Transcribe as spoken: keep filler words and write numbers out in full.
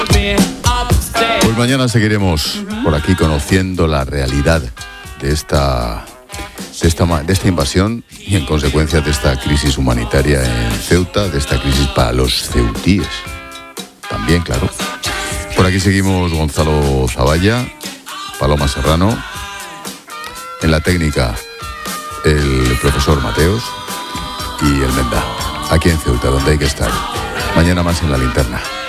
Pues mañana seguiremos por aquí conociendo la realidad de esta, de esta, de esta invasión y en consecuencia de esta crisis humanitaria en Ceuta, de esta crisis para los ceutíes. También, claro. Por aquí seguimos Gonzalo Zavalla, Paloma Serrano, en la técnica el profesor Mateos y el Menda, aquí en Ceuta, donde hay que estar. Mañana más en La Linterna.